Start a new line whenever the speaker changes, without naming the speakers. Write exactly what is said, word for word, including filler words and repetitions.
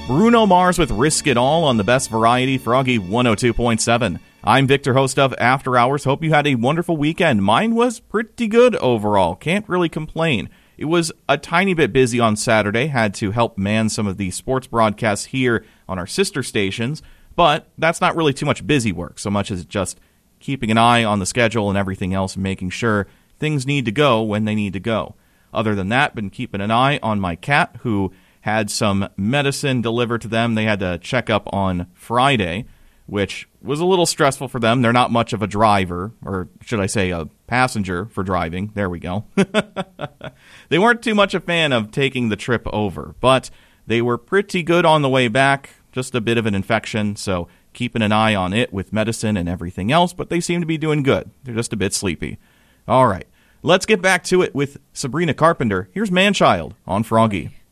Bruno Mars with Risk It All on the best variety, Froggy one oh two point seven. I'm Victor, host of After Hours. Hope you had a wonderful weekend. Mine was pretty good overall. Can't really complain. It was a tiny bit busy on Saturday. Had to help man some of the sports broadcasts here on our sister stations. But that's not really too much busy work, so much as just keeping an eye on the schedule and everything else and making sure things need to go when they need to go. Other than that, been keeping an eye on my cat, who had some medicine delivered to them. They had to check up on Friday, which was a little stressful for them. They're not much of a driver, or should I say a passenger for driving. There we go. They weren't too much a fan of taking the trip over, but they were pretty good on the way back. Just a bit of an infection, so keeping an eye on it with medicine and everything else, but they seem to be doing good. They're just a bit sleepy. All right, let's get back to it with Sabrina Carpenter. Here's Manchild on Froggy.